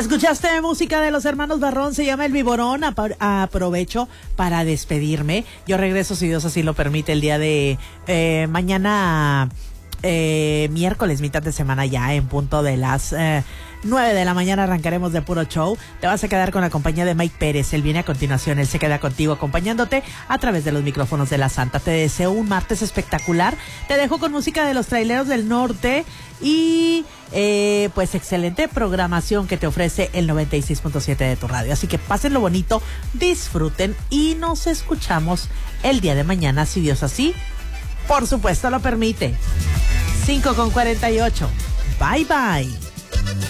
Escuchaste música de los hermanos Barrón, se llama El Viborón. Aprovecho para despedirme. Yo regreso, si Dios así lo permite, el día de mañana, miércoles, mitad de semana ya, en punto de las 9 de la mañana arrancaremos de puro show. Te vas a quedar con la compañía de Mike Pérez. Él viene a continuación, él se queda contigo acompañándote a través de los micrófonos de la Santa. Te deseo un martes espectacular. Te dejo con música de los Traileros del Norte y pues excelente programación que te ofrece el 96.7 de tu radio. Así que pásenlo bonito, disfruten y nos escuchamos el día de mañana, si Dios así, por supuesto, lo permite. 5:48. Bye bye.